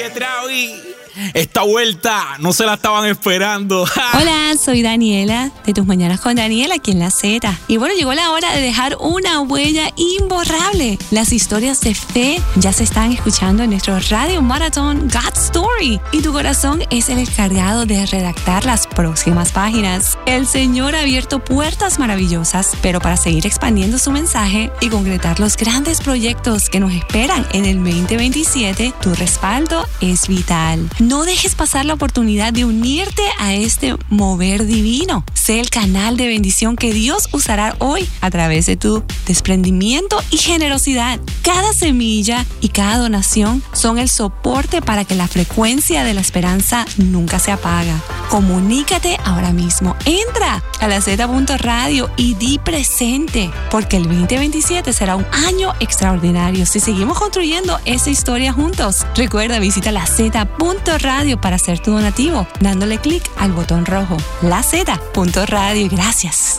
Oye, Travi, esta vuelta no se la estaban esperando. Hola, soy Daniela, de Tus Mañanas con Daniela, aquí en La Z. Y bueno, llegó la hora de dejar una huella imborrable. Las historias de fe ya se están escuchando en nuestro radio maratón God Story. Y tu corazón es el encargado de redactar las próximas páginas. El Señor ha abierto puertas maravillosas, pero para seguir expandiendo su mensaje y concretar los grandes proyectos que nos esperan en el 2027, tu respaldo es vital. No dejes pasar la oportunidad de unirte a este mover divino. Sé el canal de bendición que Dios usará hoy a través de tu desprendimiento y generosidad. Cada semilla y cada donación son el soporte para que la frecuencia de la esperanza nunca se apaga. Comunícate ahora mismo. Entra a LaZ.radio y di presente, porque el 2027 será un año extraordinario si seguimos construyendo esa historia juntos. Recuerda, visita LaZ.radio para hacer tu donativo, dándole clic al botón rojo. LaZ.radio. Gracias.